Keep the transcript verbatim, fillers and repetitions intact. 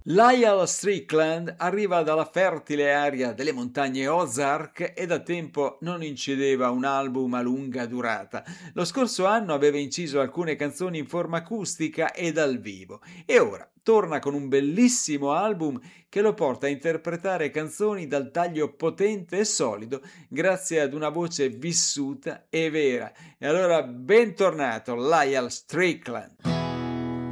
Lyle Strickland arriva dalla fertile area delle montagne Ozark e da tempo non incideva un album a lunga durata. Lo scorso anno aveva inciso alcune canzoni in forma acustica e dal vivo e ora torna con un bellissimo album che lo porta a interpretare canzoni dal taglio potente e solido grazie ad una voce vissuta e vera. E allora bentornato Lyle Strickland.